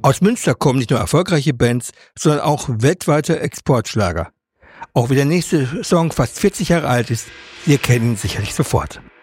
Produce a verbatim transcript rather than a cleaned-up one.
Aus Münster kommen nicht nur erfolgreiche Bands, sondern auch weltweite Exportschlager. Auch wenn der nächste Song fast vierzig Jahre alt ist, Sie erkennen ihn sicherlich sofort.